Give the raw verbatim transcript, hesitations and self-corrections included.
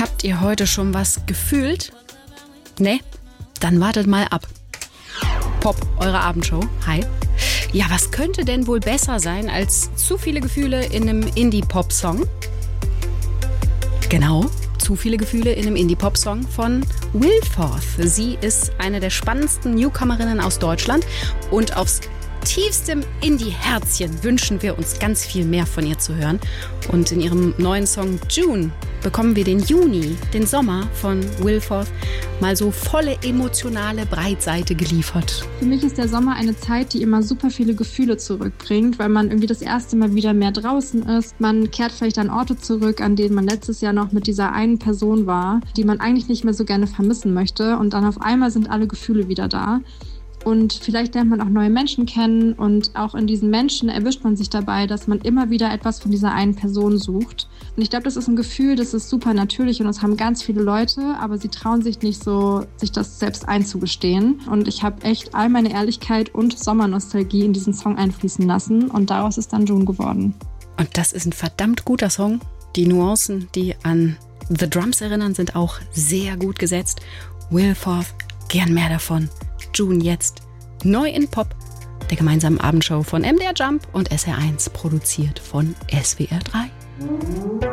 Habt ihr heute schon was gefühlt? Ne? Dann wartet mal ab. Pop, eure Abendshow. Hi. Ja, was könnte denn wohl besser sein als zu viele Gefühle in einem Indie-Pop-Song? Genau, zu viele Gefühle in einem Indie-Pop-Song von Wilforth. Sie ist eine der spannendsten Newcomerinnen aus Deutschland und aufs tiefstem Indie-Herzchen wünschen wir uns ganz viel mehr von ihr zu hören. Und in ihrem neuen Song June bekommen wir den Juni, den Sommer von Wilforth, mal so volle emotionale Breitseite geliefert. Für mich ist der Sommer eine Zeit, die immer super viele Gefühle zurückbringt, weil man irgendwie das erste Mal wieder mehr draußen ist. Man kehrt vielleicht an Orte zurück, an denen man letztes Jahr noch mit dieser einen Person war, die man eigentlich nicht mehr so gerne vermissen möchte. Und dann auf einmal sind alle Gefühle wieder da. Und vielleicht lernt man auch neue Menschen kennen und auch in diesen Menschen erwischt man sich dabei, dass man immer wieder etwas von dieser einen Person sucht. Und ich glaube, das ist ein Gefühl, das ist super natürlich und das haben ganz viele Leute, aber sie trauen sich nicht so, sich das selbst einzugestehen. Und ich habe echt all meine Ehrlichkeit und Sommernostalgie in diesen Song einfließen lassen und daraus ist dann June geworden. Und das ist ein verdammt guter Song. Die Nuancen, die an The Drums erinnern, sind auch sehr gut gesetzt. Wilforth, gern mehr davon. June jetzt, neu in Pop, der gemeinsamen Abendshow von M D R Jump und S R eins, produziert von S W R drei.